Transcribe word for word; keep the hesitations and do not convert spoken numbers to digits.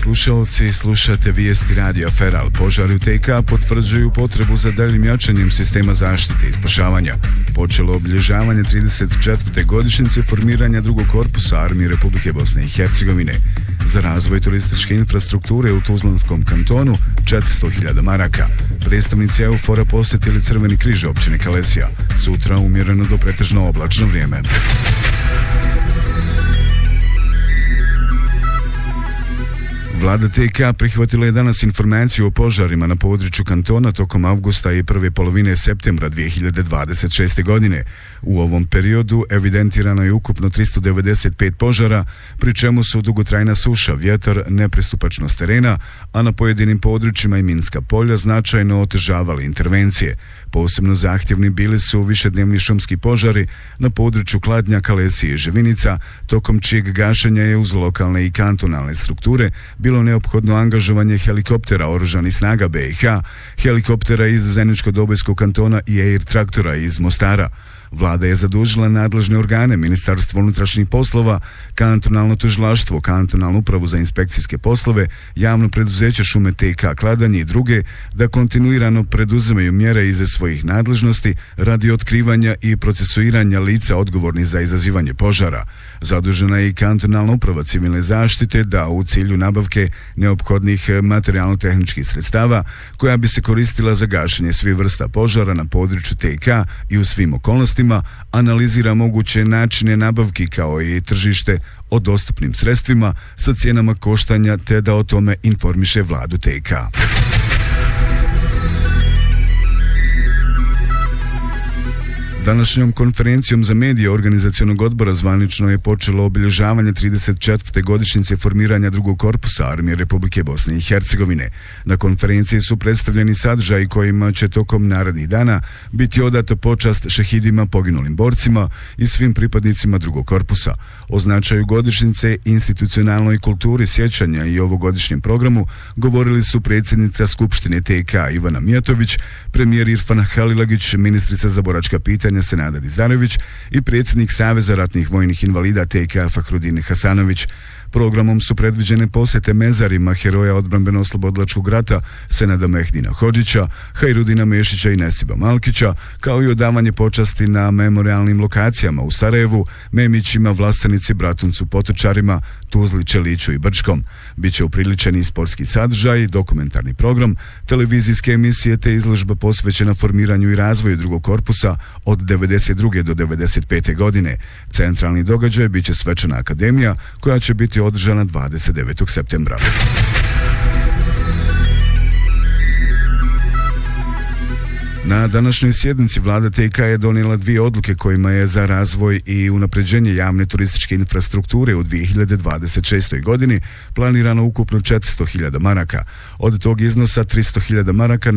slušalci, slušate vijesti Radio Feral. Požari u T K potvrđuju potrebu za daljim jačanjem sistema zaštite i spašavanja. Počelo obilježavanje trideset četvrte godišnjice formiranja drugog korpusa Armije Republike Bosne i Hercegovine. Za razvoj turističke infrastrukture u Tuzlanskom kantonu četiristo hiljada maraka. Predstavnici EUFOR-a posjetili Crveni križ općine Kalesija. Sutra umjereno do pretežno oblačno vrijeme. Vlada T K prihvatila je danas informaciju o požarima na području kantona tokom avgusta i prve polovine septembra dvije hiljade dvadeset šeste. godine. U ovom periodu evidentirano je ukupno tristo devedeset pet požara, pri čemu su dugotrajna suša, vjetar, nepristupačnost terena, a na pojedinim područjima i minska polja značajno otežavali intervencije. Posebno zahtjevni bili su višednevni šumski požari na području Kladnja, Kalesije i Ževinica, tokom čijeg gašenja je uz lokalne i kantonalne strukture bilo neophodno angažovanje helikoptera oružanih snaga B i H, helikoptera iz Zeničko-Dobojskog kantona i Air traktora iz Mostara. Vlada je zadužila nadležne organe, Ministarstvo unutrašnjih poslova, kantonalno tužilaštvo, kantonalnu upravu za inspekcijske poslove, javno preduzeće Šume T K Kladanje i druge da kontinuirano preduzimaju mjere iz svojih nadležnosti radi otkrivanja i procesuiranja lica odgovornih za izazivanje požara. Zadužena je i kantonalna uprava civilne zaštite da u cilju nabavke neophodnih materijalno-tehničkih sredstava koja bi se koristila za gašenje svih vrsta požara na području T K i u svim okolnostima analizira moguće načine nabavki kao i tržište o dostupnim sredstvima sa cijenama koštanja te da o tome informiše vladu T K. Današnjom konferencijom za medije Organizacionog odbora zvanično je počelo obilježavanje trideset četvrte godišnjice formiranja drugog korpusa Armije Republike Bosne i Hercegovine. Na konferenciji su predstavljeni sadržaji kojima će tokom narednih dana biti odata počast šehidima, poginulim borcima i svim pripadnicima drugog korpusa. O značaju godišnjice, institucionalnoj kulturi sjećanja i ovogodišnjem programu govorili su predsjednica Skupštine T K Ivana Mijatović, premijer Irfan Halilagić, ministrica za boračka pitanja Senada Dizdarević i predsjednik Saveza ratnih vojnih invalida T K Fahrudin Hasanović. Programom su predviđene posjete mezarima heroja odbrambeno-oslobodilačkog rata Senada Mehdina Hodžića, Hajrudina Mešića i Nesiba Malkića, kao i odavanje počasti na memorialnim lokacijama u Sarajevu, Memićima, Vlasenici, Bratuncu, Potočarima, Tuzli, Čeliću i Brčkom. Biće upriličeni sportski sadržaj, dokumentarni program, televizijske emisije te izložba posvećena formiranju i razvoju drugog korpusa od devedeset druge do devedeset pete. godine. Centralni događaj biće svečana akademija koja će biti održana dvadeset devetog septembra. Na današnjoj sjednici vlada T K je donijela dvije odluke kojima je za razvoj i unapređenje javne turističke infrastrukture u dvije hiljade dvadeset šestoj. godini planirano ukupno četiristo hiljada maraka. Od tog iznosa tristo hiljada maraka